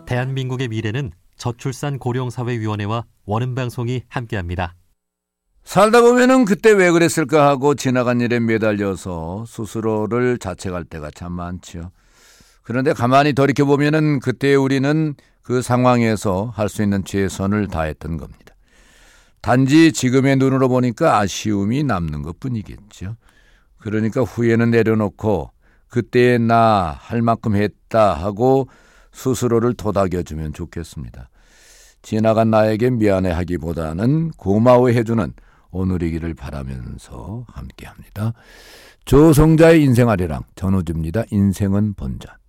대한민국의 미래는 저출산 고령사회위원회와 원음방송이 함께합니다. 살다 보면은 그때 왜 그랬을까 하고 지나간 일에 매달려서 스스로를 자책할 때가 참 많죠. 그런데 가만히 돌이켜보면은 그때 우리는 그 상황에서 할 수 있는 최선을 다했던 겁니다. 단지 지금의 눈으로 보니까 아쉬움이 남는 것뿐이겠죠. 그러니까 후회는 내려놓고 그때의 나 할 만큼 했다 하고 스스로를 도닥여주면 좋겠습니다. 지나간 나에게 미안해하기보다는 고마워해주는 오늘이기를 바라면서 함께합니다. 조성자의 인생아리랑 전우주입니다. 인생은 본전.